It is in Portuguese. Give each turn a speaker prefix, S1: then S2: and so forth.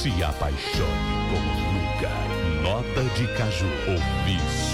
S1: Se apaixone como nunca. Nota de Caju. O vício